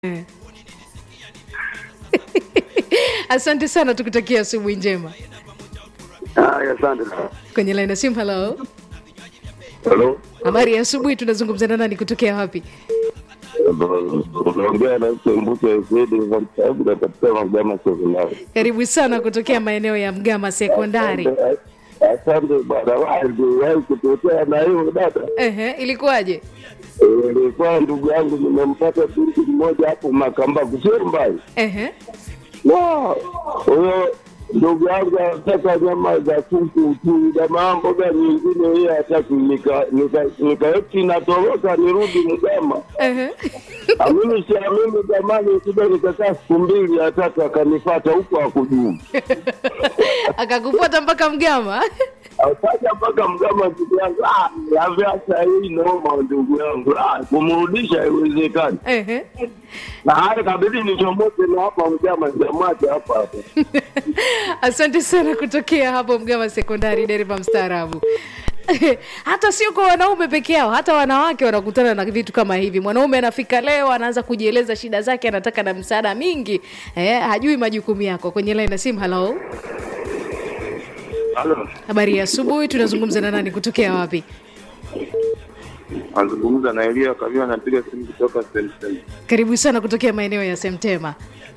Asante sana, tukutakia asubuhi njema. Asante. Kwenye line ya simu, hello. Hello. Habari ya asubuhi, tunazungumza na nani kutokea wapi? Naongea na Mbuto Saidi kwa sababu nataka Mgama Sekondari. Karibu sana kutokea maeneo ya Mgama Sekondari. Asante bwana, wewe kutokea na hiyo dada. Ilikuwaje? Ilikuwa ndugu yangu nimempata binti mmoja hapo Makamba Kusemba. Huyo ndugu yangu anataka nyama za kuku tu na mambo gani nyingine yeye hataki, nika natoroka nirudi Mgama. Amini siamini jamani, kidogo nikakaa siku mbili atatu akanifuata huko akujua. Akakufuata mpaka Mgama? Akaja mpaka Mgama ndugu yangu. Sasa hii noma ndugu yangu. Kumrudisha haiwezekani. Na hata kabidi nichomoke na hapa Mgama jamani hapa. Asante sana kutokea hapo Mgama Sekondari, dereva mstaarabu. Hata sio kwa wanaume peke yao, hata wanawake wanakutana na vitu kama hivi. Mwanaume anafika leo anaanza kujieleza shida zake, anataka na msaada mingi, hajui majukumu yako. Kwenye line ya simu, hello. Hello. Habari ya asubuhi, tunazungumza na nani kutokea wapi? Nazungumza na Elia Kavia, napiga simu kutoka Semtema. Karibu sana kutokea maeneo ya Semtema.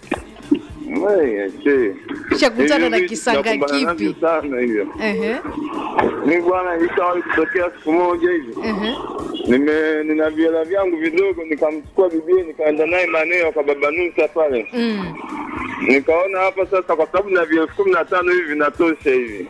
Shakutana na kisanga kipi? Sana hiyo. Ni bwana ikawa kutokea siku moja hivi. Nina viela vyangu vidogo, nikamchukua bibi nikaenda naye maeneo kwa baba Nusa pale. Nikaona hapa sasa kwa sababu na 15,000 hivi vinatosha hivi.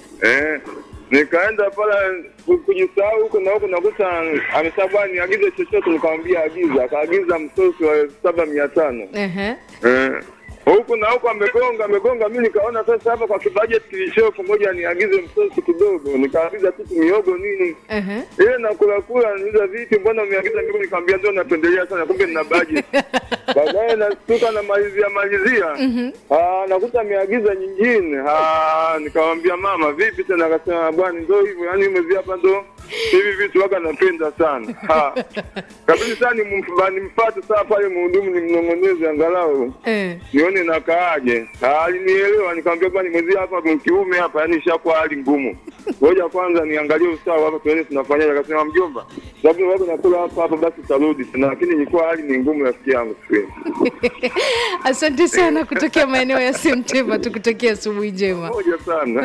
Nikaenda pale kujisahau huko na huko nakuta amesema niagize chochote, nikamwambia agiza, akaagiza msosi wa 7,500. Huko na huko amegonga mimi nikaona sasa hapa kwa kibudget kilishopo moja niagize msosi kidogo, nikaagiza tu miogo nini. Ile nakula niuliza vipi, mbona umeagiza miogo? Nikamwambia ndio napendelea sana, kumbe nina budget. Baadaye nasuka na malizia. Nakuta ameagiza nyingine. Nikamwambia mama vipi tena, akasema bwana ndio hivyo, yani umezi hapa ndo hivi vitu waka napenda sana. Kabisa sana nimfuate sasa pale mhudumu nimnong'oneze angalau. Nione nakaaje. Alinielewa, nikamwambia bwana mwezi hapa mkiume hapa yani ishakuwa hali ngumu. Ngoja kwanza niangalie usawa hapa tuone tunafanyaje. Akasema mjomba, sababu wewe unakula hapa basi tarudi tena, lakini ilikuwa hali ni ngumu rafiki yangu. Asante sana kutokea maeneo ya Semtema, tukutokea asubuhi njema. Moja sana.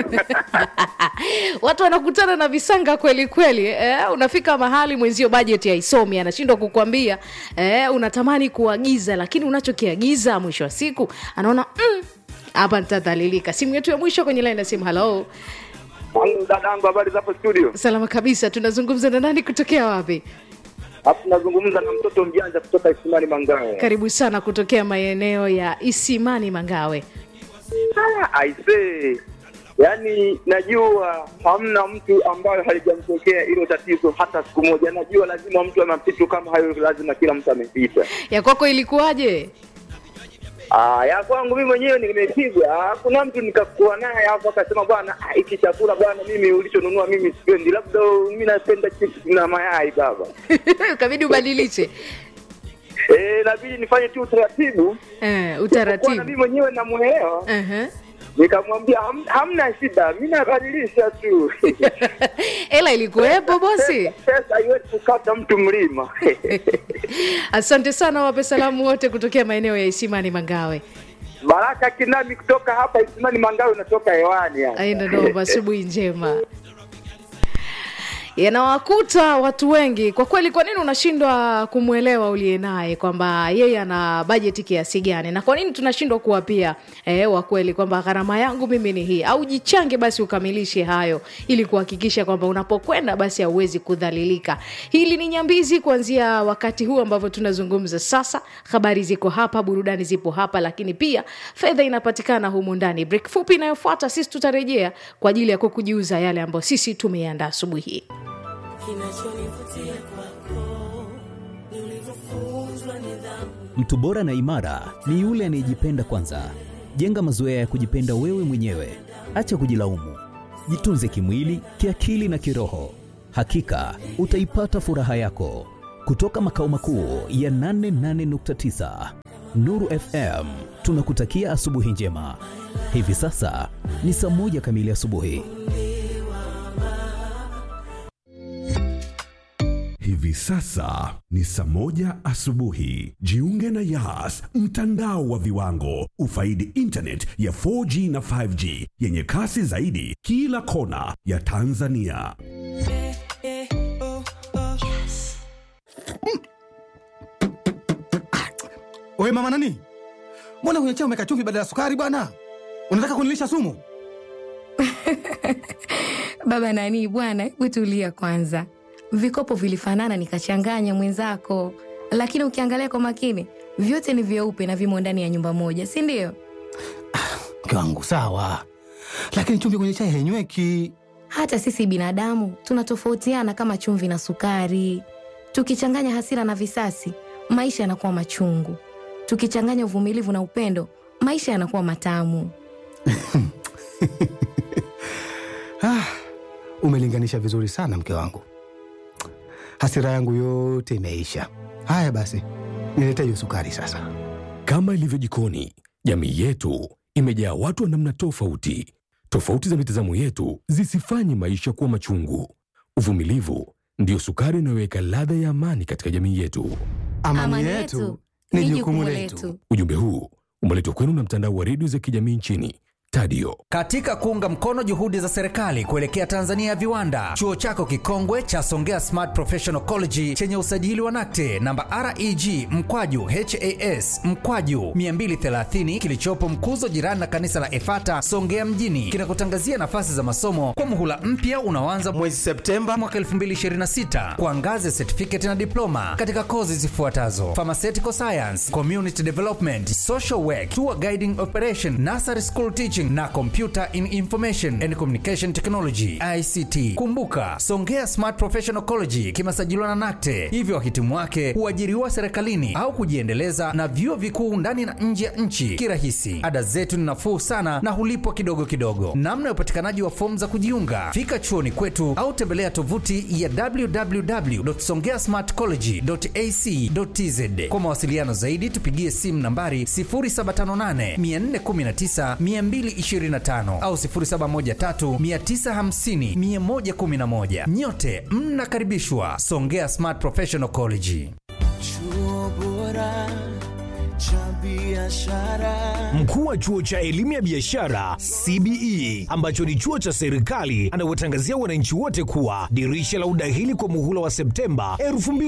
Watu wanakutana na visanga kweli kweli. Unafika mahali mwenzio budget haisomi, anashindwa kukuambia. Unatamani kuagiza lakini unachokiagiza mwisho wa siku anaona hapa nitadhalilika. Simu yetu ya mwisho kwenye line ya simu, hello. Hello dadangu, habari za hapo studio? Salama kabisa, tunazungumza na nani kutokea wapi? Hapo nazungumza na mtoto mjanja kutoka Isimani Mangawe. Karibu sana kutokea maeneo ya Isimani Mangawe. I say, yani najua hamna mtu ambaye halijamtokea hilo tatizo hata siku moja. Najua lazima mtu anapita kama hayo, lazima kila mtu amepita. Ya kwako ilikuwaje? Ya kwangu mimi mwenyewe nimepigwa. Kuna mtu nikakuwa naye hapo akasema bwana hiki chakula bwana mimi ulichonunua mimi sipendi, labda mimi napenda chips na mayai baba. Kabidi ubadilishe. Inabidi nifanye tu utaratibu. Utaratibu. Kwa mimi mwenyewe namuelewa. Nikamwambia hamna shida, mimi nabadilisha tu. Ela ilikuwepo bosi. Pesa haiwezi kukata mtu mlima. Asante sana, wape salamu wote kutokea maeneo ya Isimani Mangawe. Baraka Kinami kutoka hapa Isimani Mangawe natoka hewani hapa. Aenda ndo asubuhi njema. Yanawakuta watu wengi kwa kweli. Kwa nini unashindwa kumuelewa uliye naye kwamba yeye ana bajeti kiasi gani, na kwa nini tunashindwa kuwapia wa kweli kwamba gharama yangu mimi ni hii, au jichange basi ukamilishe hayo ili kuhakikisha kwamba unapokwenda basi hauwezi kudhalilika. Hili ni Nyambizi kuanzia wakati huu ambavyo tunazungumza sasa. Habari ziko hapa, burudani zipo hapa, lakini pia fedha inapatikana humu ndani. Break fupi inayofuata sisi tutarejea kwa ajili ya kukujuza yale ambayo sisi tumeandaa asubuhi hii. Mtu bora na imara ni yule anayejipenda kwanza. Jenga mazoea ya kujipenda wewe mwenyewe. Acha kujilaumu. Jitunze kimwili, kiakili na kiroho. Hakika utaipata furaha yako. Kutoka makao makuu ya 88.9 Nuru FM, tunakutakia asubuhi njema. Hivi sasa ni saa 1 kamili asubuhi. Hivi sasa ni saa 1 asubuhi. Jiunge na Yas, mtandao wa viwango. Ufaidi internet ya 4G na 5G yenye kasi zaidi kila kona ya Tanzania. Oe mama nani? Mbona kwenye chai umeweka chumvi badala ya sukari bwana? Unataka kunilisha sumu? Baba nani bwana, hebu tulia kwanza. Vikopo vilifanana nikachanganya mwenzako. Lakini ukiangalia kwa makini, vyote ni vyeupe na vimo ndani ya nyumba moja, si ndio? Mke wangu sawa. Lakini chumvi kwenye chai hainyweki. Hata sisi binadamu tunatofautiana kama chumvi na sukari. Tukichanganya hasira na visasi, maisha yanakuwa machungu. Tukichanganya uvumilivu na upendo, maisha yanakuwa matamu. Umelinganisha vizuri sana mke wangu. Hasira yangu yote imeisha. Haya basi, nilete hiyo sukari sasa. Kama ilivyo jikoni, jamii yetu imejaa watu wa namna tofauti. Tofauti za mitazamo yetu zisifanye maisha kuwa machungu. Uvumilivu ndio sukari inayoweka ladha ya amani katika jamii yetu. Amani yetu ni jukumu letu. Ujumbe huu umeletwa kwenu na mtandao wa redio za kijamii nchini Tadio. Katika kuunga mkono juhudi za serikali kuelekea Tanzania ya viwanda, chuo chako kikongwe cha Songea Smart Professional College chenye usajili wa NACTE namba REG /HAS /230 kilichopo Mkuzo, jirani na kanisa la Efata Songea mjini, kinakutangazia nafasi za masomo kwa muhula mpya unaoanza mwezi Septemba mwaka 2026 kwa ngazi ya certificate na diploma katika kozi zifuatazo: Pharmaceutical Science, Community Development, Social Work, Tour Guiding Operation, Nursery School Teaching na Computer in Information and Communication Technology ICT. Kumbuka, Songea Smart Professional College kimesajiliwa na NACTE, hivyo wahitimu wake huajiriwa serikalini au kujiendeleza na vyuo vikuu ndani na nje ya nchi kirahisi. Ada zetu ni nafuu sana na hulipwa kidogo kidogo. Namna ya upatikanaji wa fomu za kujiunga, fika chuoni kwetu au tembelea tovuti ya www.songeasmartcollege.ac.tz. Kwa mawasiliano zaidi tupigie simu nambari 0758 419 225 au 0713 950 111. Nyote mnakaribishwa Songea Smart Professional College. Chuo bora cha biashara. Mkuu wa chuo cha elimu ya biashara CBE ambacho ni chuo cha serikali anawatangazia wananchi wote kuwa dirisha la udahili kwa muhula wa Septemba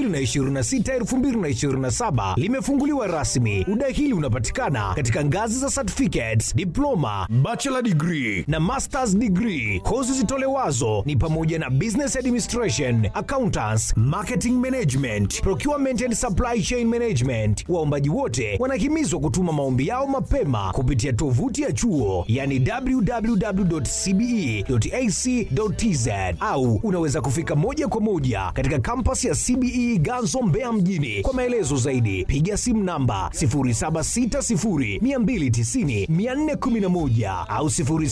2026-2027 limefunguliwa rasmi. Udahili unapatikana katika ngazi za certificates, diploma, bachelor degree na masters degree. Kozi zitolewazo ni pamoja na business administration, accountants, marketing management, procurement and supply chain management. Waombaji wote wanahimizwa kutuma maombi yao mapema kupitia tovuti ya chuo, yani www.cbe.ac.tz, au unaweza kufika moja kwa moja katika kampasi ya CBE Ganzo Mbeya mjini. Kwa maelezo zaidi piga simu namba 0760290411 au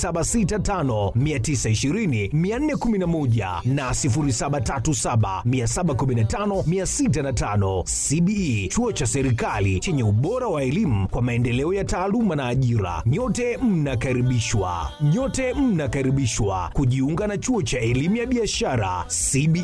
0765920411 na 0737715605. CBE, chuo cha serikali chenye ubora wa elimu kwa maendeleo ya taaluma na ajira. Nyote mnakaribishwa. Nyote mnakaribishwa kujiunga na chuo cha elimu ya biashara CBE.